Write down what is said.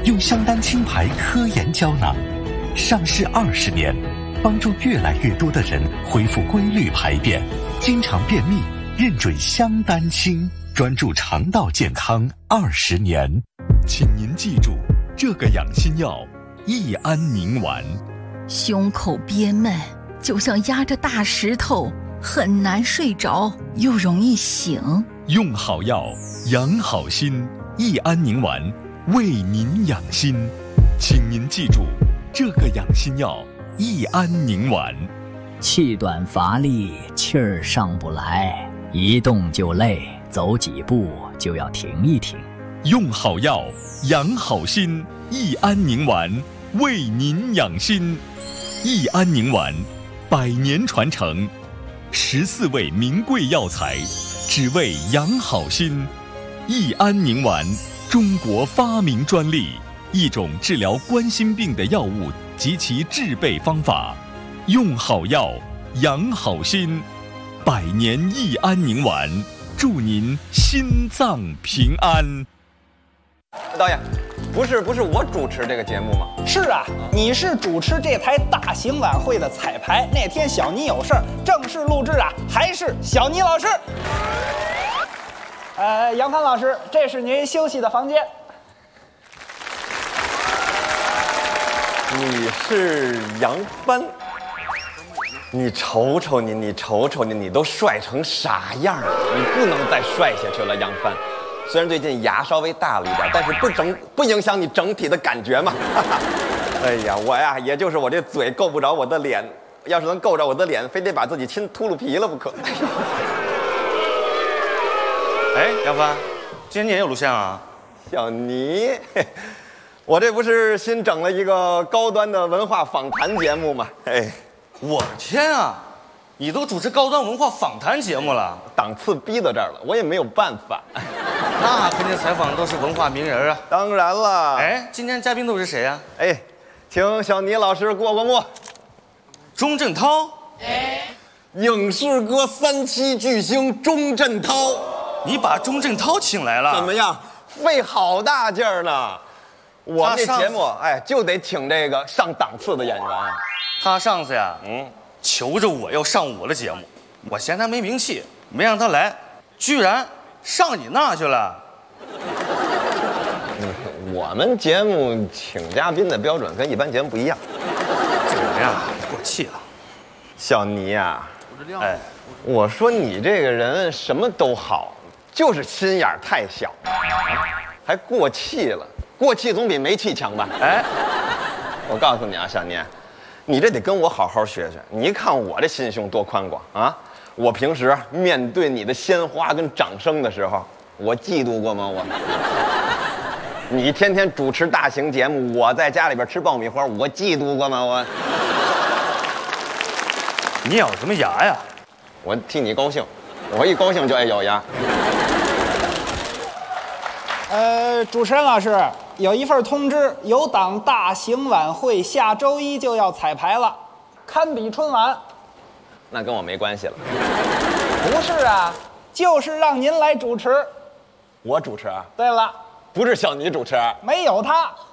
用香丹清牌科研胶囊，上市20年，帮助越来越多的人恢复规律排便，经常便秘，认准香丹清，专注肠道健康20年。请您记住，这个养心药益安宁丸。 胸口憋闷，就像压着大石头，很难睡着，又容易醒。 用好药，养好心，益安宁丸为您养心。请您记住，这个养心药益安宁丸。 气短乏力，气儿上不来，一动就累，走几步就要停一停。 用好药，养好心，益安宁丸为您养心。益安宁丸100年传承，14味名贵药材，只为养好心。益安宁丸，中国发明专利，一种治疗冠心病的药物及其制备方法。用好药，养好心，100年益安宁丸，祝您心脏平安。 导演，不是我主持这个节目吗？ 是啊，你是主持这台大型晚会的彩排。那天小妮有事儿，正式录制啊，还是小妮老师。杨帆老师，这是您休息的房间。 你是杨帆？你瞅瞅你，你都帅成啥样了？你不能再帅下去了，杨帆。虽然最近牙稍微大了一点，但是不影响你整体的感觉嘛。哎呀，我呀，也就是我这嘴够不着我的脸，要是能够着我的脸，非得把自己亲秃噜皮了不可。 哎，杨帆，今天你也有录像啊？ 小妮，我这不是新整了一个高端的文化访谈节目吗？哎， 我的天啊！你都主持高端文化访谈节目了， 档次逼到这儿了，我也没有办法。 那肯定采访的都是文化名人啊。 当然了。 哎，今天嘉宾都是谁啊？ 哎，请小倪老师过目。 钟镇涛。 影视歌3期巨星钟镇涛。 你把钟镇涛请来了？ 怎么样？费好大劲儿呢。我们这节目，就得请这个上档次的演员。 他上次呀，求着我要上我的节目，我嫌他没名气，没让他来，居然上你那去了。 我们节目请嘉宾的标准跟一般节目不一样。 这个人啊，过气了。 小倪呀，我说你这个人什么都好，就是心眼太小，还过气了。过气总比没气强吧？我告诉你啊，小倪。你这得跟我好好学学。你看我这心胸多宽广啊！我平时面对你的鲜花跟掌声的时候，我嫉妒过吗？你天天主持大型节目，我在家里边吃爆米花，我嫉妒过吗？ 你咬什么牙呀？ 我替你高兴，我一高兴就爱咬牙。 主持人老师。有一份通知，有档大型晚会下周1就要彩排了，堪比春晚。 那跟我没关系了。 不是啊，就是让您来主持。 我主持？ 对了， 不是小倪主持？ 没有他。